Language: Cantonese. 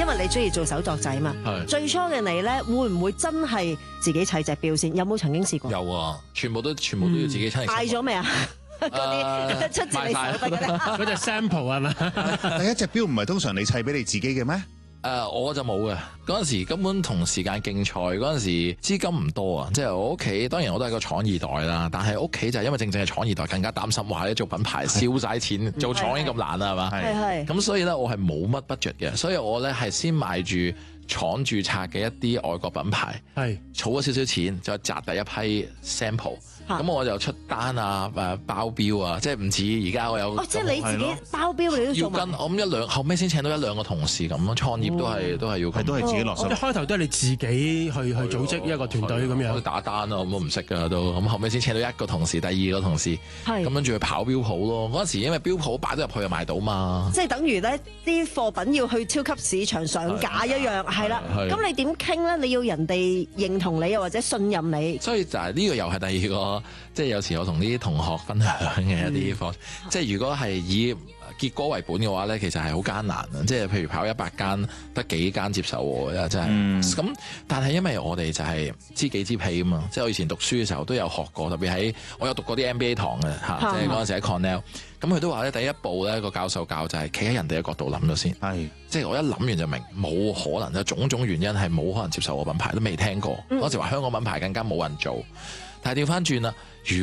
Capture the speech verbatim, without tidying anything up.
為你中意做手作仔嘛。 係最初嘅你咧，會唔會真係自己砌隻錶先？有冇曾經試過？ 有啊，全部都全部都要自己親力親為。 賣咗未啊？嗰啲出自你手筆嗰啲， 嗰隻 sample 係咪？ 第一隻錶唔係通常你砌俾你自己嘅咩？ 誒、uh, 我就冇嘅，嗰陣時根本同時間競賽，嗰陣時資金唔多啊，即係我屋企當然我都係個廠二代啦，但係屋企就係因為正正係廠二代更加擔心，話你做品牌燒晒錢，做廠已經咁難啦，係嘛？ 係係。 咁所以咧，我係冇乜 budget 嘅，所以我咧係先買住廠註冊嘅一啲外國品牌，係儲咗少少錢，再摘第一批 sample。咁我就出單啊，誒包標啊，即係唔似而家我有。 哦，即係你自己包標你都做埋。 要跟我諗一兩，後尾先請到一兩個同事咁咯。創業都係都係要， 係都係自己落手。 一開頭都係你自己去去組織一個團隊咁樣。 我打單啊，咁都唔識噶都。咁後尾先請到一個同事，第二個同事，咁跟住去跑標鋪咯。嗰陣時因為標鋪擺咗入去就賣到嘛。 即係等於咧啲貨品要去超級市場上架一樣，係啦。咁你點傾咧？你要人哋認同你又或者信任你。 所以就係呢個又係第二個，即係有時我同啲同學分享嘅一啲課，嗯、即係如果係以結果為本嘅話咧，其實係好艱難啊！即係譬如跑一百間，得幾間接受我嘅，真係。咁、嗯、但係因為我哋就係知己知彼啊嘛，即係我以前讀書嘅時候都有學過，特別喺我有讀過啲 M B A 堂嘅嚇，嗯、即係嗰陣時喺 Cornell。咁佢都話咧，第一步咧個教授教就係企喺人哋嘅角度諗咗先，係是即係我一諗完就明，冇可能有種種原因係冇可能接受我品牌，都未聽過。嗰、嗯、時話香港品牌更加冇人做，但係調翻轉啦。